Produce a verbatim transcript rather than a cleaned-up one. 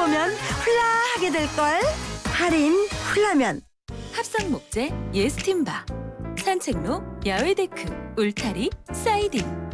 맛보면 훌라하게 될걸. 할인 훌라면. 합성 목재 예스팀바, 산책로 야외 데크, 울타리 사이딩.